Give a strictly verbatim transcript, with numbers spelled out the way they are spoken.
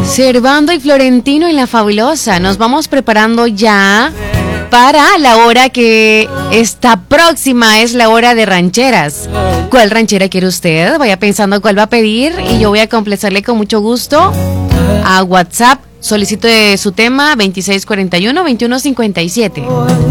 Servando y Florentino en La Fabulosa. Nos vamos preparando ya para la hora que está próxima. Es la hora de rancheras. ¿Cuál ranchera quiere usted? Vaya pensando cuál va a pedir y yo voy a complacerle con mucho gusto a WhatsApp. Solicito su tema veintiséis cuarenta y uno, veintiuno cincuenta y siete.